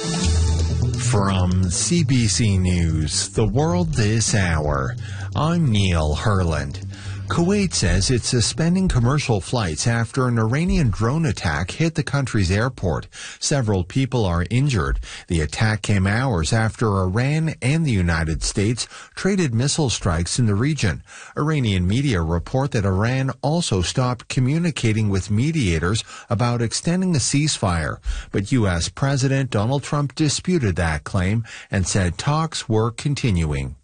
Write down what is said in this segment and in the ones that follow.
From CBC News, The World This Hour, I'm Neil Herland. Kuwait says it's suspending commercial flights after an Iranian drone attack hit the country's airport. Several people are injured. The attack came hours after Iran and the United States traded missile strikes in the region. Iranian media report that Iran also stopped communicating with mediators about extending a ceasefire. But U.S. President Donald Trump disputed that claim and said talks were continuing.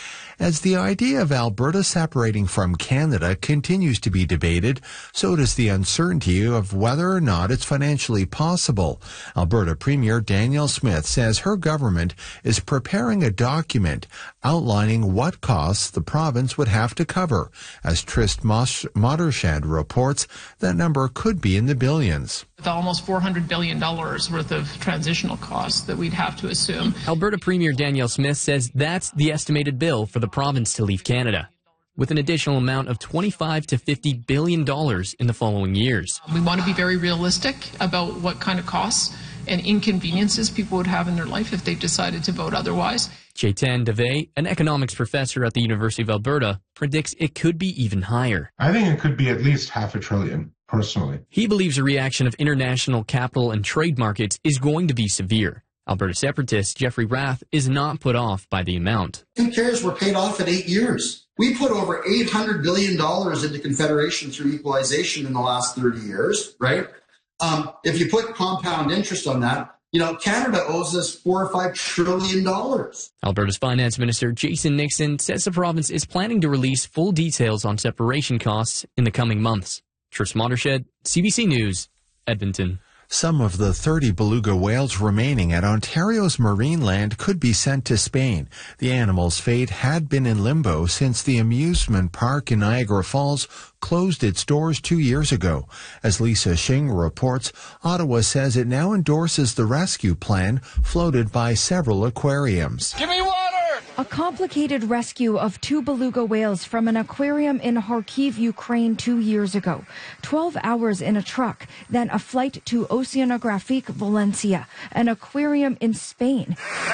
As the idea of Alberta separating from Canada continues to be debated, so does the uncertainty of whether or not it's financially possible. Alberta Premier Danielle Smith says her government is preparing a document outlining what costs the province would have to cover. As Trist Modershed reports, that number could be in the billions. With almost $400 billion worth of transitional costs that we'd have to assume. Alberta Premier Danielle Smith says that's the estimated bill for the province to leave Canada, with an additional amount of $25 to $50 billion in the following years. We want to be very realistic about what kind of costs and inconveniences people would have in their life if they decided to vote otherwise. Chetan Dave, an economics professor at the University of Alberta, predicts it could be even higher. I think it could be at least $500 billion. Personally, he believes a reaction of international capital and trade markets is going to be severe. Alberta separatist Jeffrey Rath is not put off by the amount. Who cares? We're paid off in 8 years. We put over $800 billion into Confederation through equalization in the last 30 years, right? If you put compound interest on that, Canada owes us $4 or $5 trillion. Alberta's Finance Minister Jason Nixon says the province is planning to release full details on separation costs in the coming months. Trist Modershed, CBC News, Edmonton. Some of the 30 beluga whales remaining at Ontario's Marineland could be sent to Spain. The animal's fate had been in limbo since the amusement park in Niagara Falls closed its doors 2 years ago. As Lisa Shing reports, Ottawa says it now endorses the rescue plan floated by several aquariums. Give me water! A complicated rescue of 2 beluga whales from an aquarium in Kharkiv, Ukraine 2 years ago. 12 hours in a truck, then a flight to Oceanographic Valencia, an aquarium in Spain.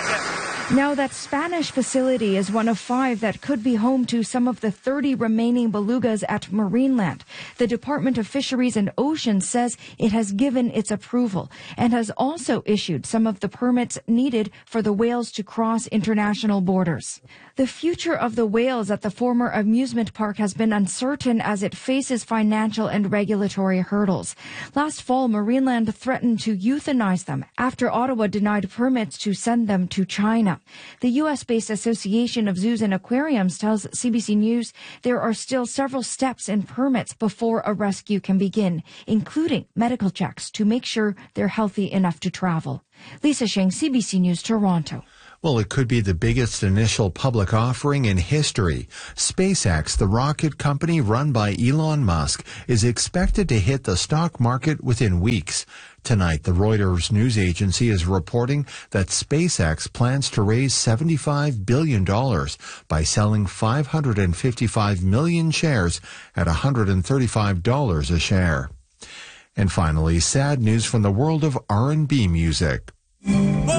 Now that Spanish facility is one of 5 that could be home to some of the 30 remaining belugas at Marineland. The Department of Fisheries and Oceans says it has given its approval and has also issued some of the permits needed for the whales to cross international borders. The future of the whales at the former amusement park has been uncertain as it faces financial and regulatory hurdles. Last fall, Marineland threatened to euthanize them after Ottawa denied permits to send them to China. The U.S.-based Association of Zoos and Aquariums tells CBC News there are still several steps and permits before a rescue can begin, including medical checks to make sure they're healthy enough to travel. Lisa Shing, CBC News, Toronto. Well, it could be the biggest initial public offering in history. SpaceX, the rocket company run by Elon Musk, is expected to hit the stock market within weeks. Tonight, the Reuters news agency is reporting that SpaceX plans to raise $75 billion by selling 555 million shares at $135 a share. And finally, sad news from the world of R&B music.